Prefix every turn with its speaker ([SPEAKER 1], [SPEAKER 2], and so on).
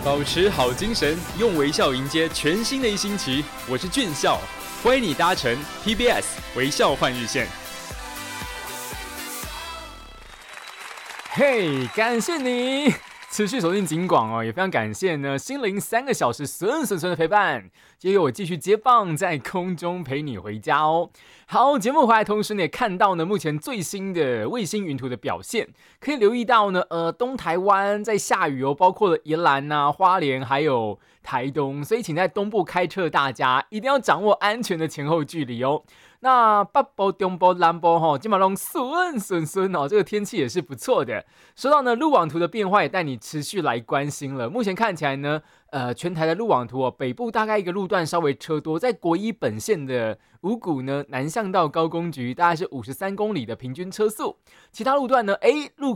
[SPEAKER 1] 保持好精神，用微笑迎接全新的一星期。我是俊孝，欢迎你搭乘 TBS 微笑换日线。
[SPEAKER 2] 嘿，感谢你持续锁定警广哦，也非常感谢呢心灵3个小时顺的陪伴。接着我继续接棒，在空中陪你回家哦。好，节目回来同时你也看到呢，目前最新的卫星云图的表现，可以留意到呢，东台湾在下雨哦，包括了宜兰啊、花莲还有台东，所以请在东部开车的大家一定要掌握安全的前后距离哦。那北部、中部、南部哈，基本上顺哦，这个天气也是不错的。说到呢，路网图的变化也带你持续来关心了。目前看起来呢，全台的路网图哦，北部大概一个路段稍微车多，在国一本线的五股呢，南向到高工局大概是53公里的平均车速，其他路段呢，路